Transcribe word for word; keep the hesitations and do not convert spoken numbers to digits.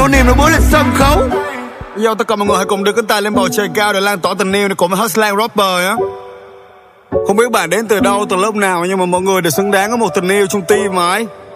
niềm nó bước lên sân khấu. Giờ tất cả mọi người hãy cùng đưa cánh tay lên bầu trời cao để lan tỏa tình yêu này cùng với Hustler Rapper á. Không biết bạn đến từ đâu, từ lớp nào, nhưng mà mọi người đều xứng đáng có một tình yêu trong tim mà ấy.